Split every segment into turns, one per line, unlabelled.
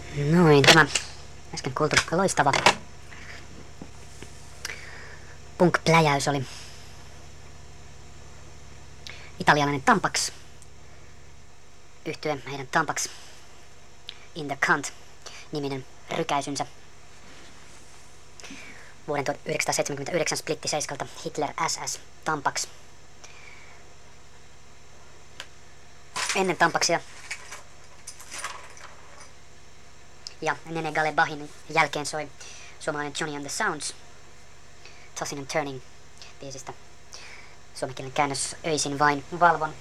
Noin, tämä äsken kuultu loistava punk-pläjäys oli italialainen Tampax yhtye, heidän Tampax in the Cunt -niminen rykäisynsä. Vuoden 1979 splitti seiskalta Hitler SS Tampax. Ennen Tampaxia ja Nene Galebahin jälkeen soi suomalainen Johnny and the Sounds Tossing and Turning -biisistä. Suomenkielinen käännös Öisin vain valvon.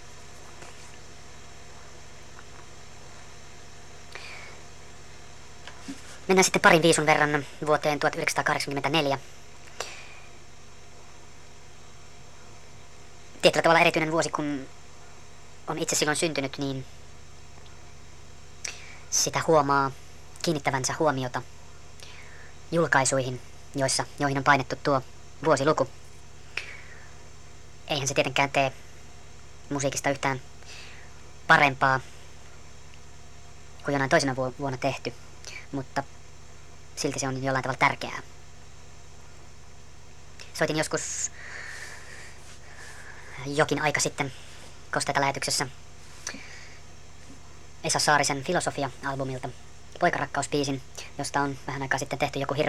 Mennään sitten parin viisun verran vuoteen 1984. Tietyllä tavalla erityinen vuosi, kun on itse silloin syntynyt, niin sitä huomaa kiinnittävänsä huomiota julkaisuihin, joihin on painettu tuo vuosiluku. Eihän se tietenkään tee musiikista yhtään parempaa kuin jonain toisena vuonna tehty, mutta silti se on jollain tavalla tärkeää. Soitin joskus jokin aika sitten Kosteita lähetyksessä Esa Saarisen Filosofia-albumilta Poikarakkausbiisin, josta on vähän aikaa sitten tehty joku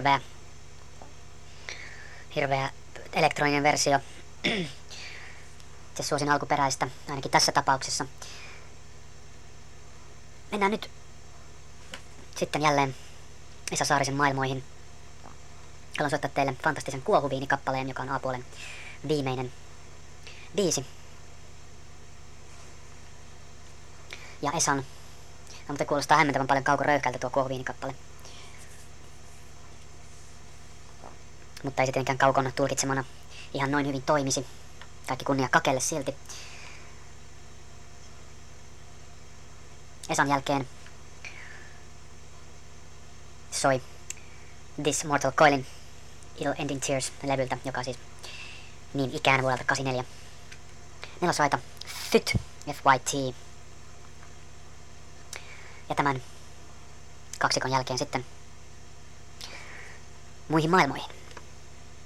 hirveä elektroninen versio. Se suosin alkuperäistä, ainakin tässä tapauksessa. Mennään nyt sitten jälleen Esa Saarisen maailmoihin. Haluan soittaa teille fantastisen Kuohuviini-kappaleen, joka on A-puolen viimeinen biisi. Ja Esan, mutta kuulostaa hämmentävän paljon Kauko Röyhkältä tuo Kuohuviini-kappale. Mutta ei se tietenkään Kaukon tulkitsemana ihan noin hyvin toimisi. Kaikki kunnia Kakelle silti. Esan jälkeen soi This Mortal Coilin It'll End in Tears-levyltä, joka siis niin ikään vuodelta 84. Nelosraita FYT, FYT. Ja tämän kaksikon jälkeen sitten muihin maailmoihin.